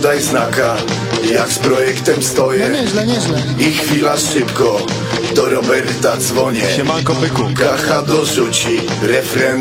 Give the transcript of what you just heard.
daj znaka, jak z projektem stoję. Nieźle, nieźle. I chwila szybko, do Roberta dzwonię. Siemanko byku. Kacha dorzuci refren